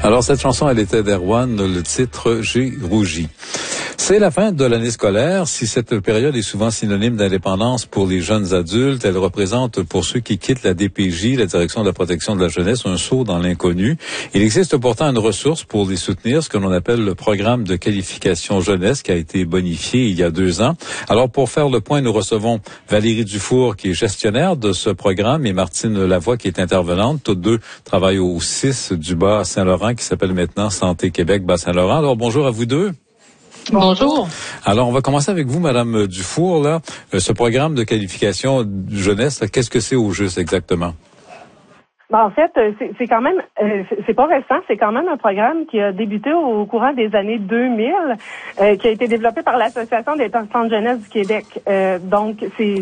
Alors, cette chanson, elle était d'Erwan, le titre « J'ai rougi ». C'est la fin de l'année scolaire. Si cette période est souvent synonyme d'indépendance pour les jeunes adultes, elle représente pour ceux qui quittent la DPJ, la Direction de la protection de la jeunesse, un saut dans l'inconnu. Il existe pourtant une ressource pour les soutenir, ce que l'on appelle le programme de qualification jeunesse qui a été bonifié il y a 2 ans. Alors, pour faire le point, nous recevons Valérie Dufour, qui est gestionnaire de ce programme, et Martine Lavoie, qui est intervenante. Toutes deux travaillent au 6 du Bas-Saint-Laurent, qui s'appelle maintenant Santé Québec Bas-Saint-Laurent. Alors, bonjour à vous deux. Bonjour. Alors, on va commencer avec vous, Madame Dufour. Là, ce programme de qualification jeunesse, qu'est-ce que c'est au juste exactement? En fait, c'est quand même, c'est pas récent, c'est quand même un programme qui a débuté au courant des années 2000, qui a été développé par l'Association des centres jeunesse du Québec. Donc,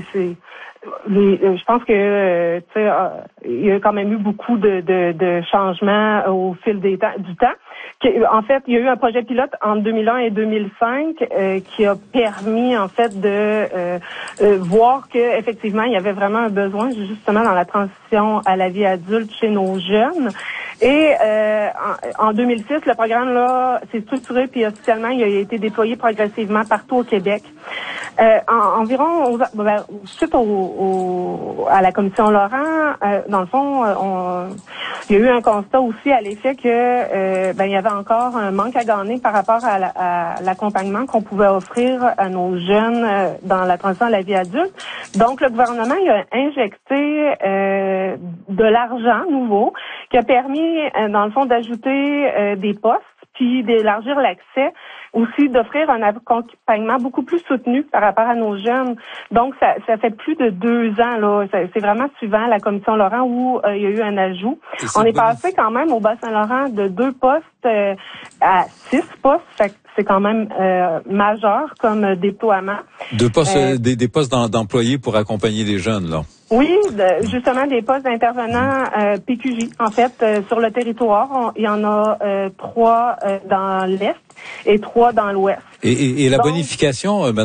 je pense que il y a quand même eu beaucoup de changements au fil du temps. En fait, il y a eu un projet pilote entre 2001 et 2005 qui a permis en fait de voir que effectivement il y avait vraiment un besoin justement dans la transition à la vie adulte chez nos jeunes. Et en 2006, le programme là s'est structuré puis officiellement il a été déployé progressivement partout au Québec. Environ suite à la commission Laurent, dans le fond, il y a eu un constat aussi à l'effet que il y avait encore un manque à gagner par rapport à l'accompagnement qu'on pouvait offrir à nos jeunes dans la transition à la vie adulte. Donc le gouvernement il a injecté de l'argent nouveau qui a permis dans le fond d'ajouter des postes puis d'élargir l'accès, aussi d'offrir un accompagnement beaucoup plus soutenu par rapport à nos jeunes. Donc, ça fait plus de 2 ans, là. C'est vraiment suivant la commission Laurent où il y a eu un ajout. On est passé quand même au Bas-Saint-Laurent de 2 postes à 6 postes. Fait que c'est quand même majeur comme déploiement. 2 postes, des postes d'employés pour accompagner les jeunes, là. Oui, justement des postes d'intervenants PQJ. En fait, sur le territoire, il y en a 3 dans l'Est et 3 dans l'Ouest. Et la bonification, Madame